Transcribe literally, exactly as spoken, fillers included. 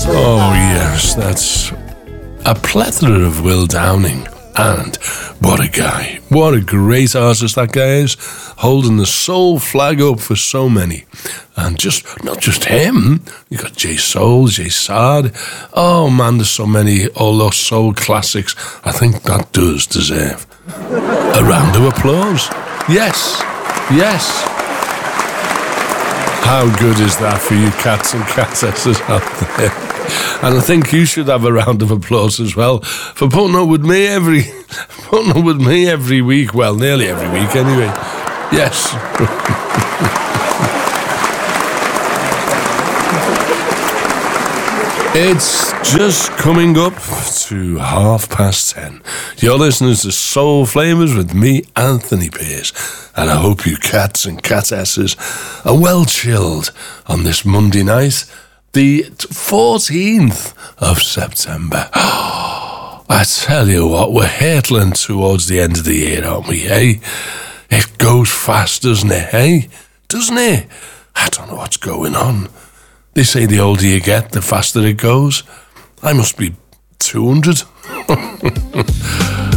Oh, yes, that's a plethora of Will Downing. And what a guy. What a great artist that guy is. Holding the soul flag up for so many. And just, not just him. You got Jay Soul, Jay Sard. Oh, man, there's so many. All those soul classics. I think that does deserve a round of applause. Yes. Yes. How good is that for you cats and catesses out there? And I think you should have a round of applause as well for putting up with me every putting up with me every week. Well, nearly every week anyway. Yes. It's just coming up to half past ten. You're listening to Soul Flavors with me, Anthony Pearce. And I hope you cats and catesses are well chilled on this Monday night, the fourteenth of September. Oh, I tell you what, we're hurtling towards the end of the year, aren't we, eh? It goes fast, doesn't it, eh? Doesn't it? I don't know what's going on. They say the older you get, the faster it goes. I must be two hundred.